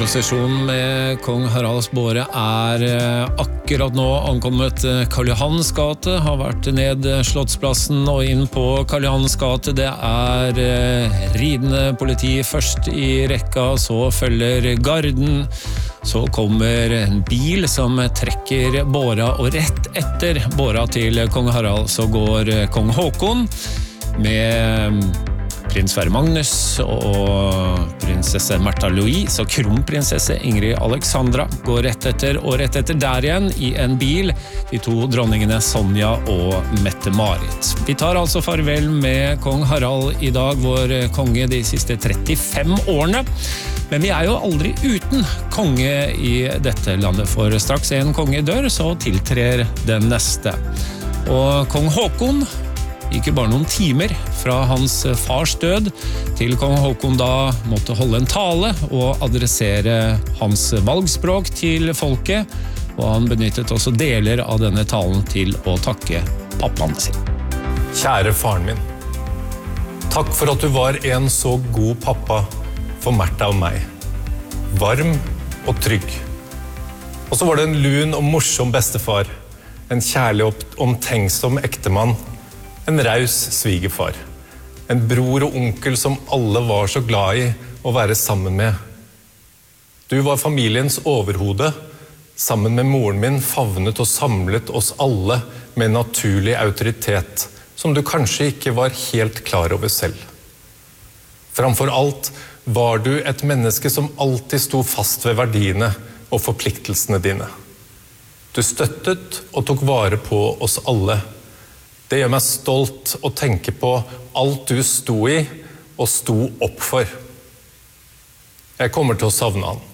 Prosesjonen med kong Haralds båre akkurat nå ankommet Karl Johans gate, har vært ned Slottsplassen og inn på Karl Johans gate. Det ridende politi først i rekka, så følger garden, så kommer en bil som trekker båra, og rett etter båra til kong Harald så går kong Håkon med prins Sverre Magnus og prinsesse Märtha Louise og kronprinsesse Ingrid Alexandra går rett etter, og rett etter der igjen i en bil de to dronningene Sonja og Mette-Marit. Vi tar altså farvel med kong Harald i dag, vår konge de siste 35 årene. Men vi jo aldri uten konge i dette landet, for straks en konge dør, så tiltrer den neste. Og kong Håkon ikke bare noen timer fra hans fars død til kong Håkon da måtte holde en tale og adressere hans valgspråk til folket, og han benyttet også deler av denne talen til å takke pappaen sin. Kjære faren min, takk for at du var en så god pappa for Märtha og meg. Varm og trygg. Og så var det en lun og morsom bestefar, en kjærlig og omtenksom ektemann, en raus svigerfar, en bror og onkel som alle var så glad i å være sammen med. Du var familiens overhode, sammen med moren min favnet og samlet oss alle med naturlig autoritet, som du kanskje ikke var helt klar over selv. Framfor alt var du et menneske som alltid sto fast ved verdiene og forpliktelsene dine. Du støttet og tok vare på oss alle. Det gjør meg stolt å tenke på alt du sto i og sto opp for. Jeg kommer til å savne han.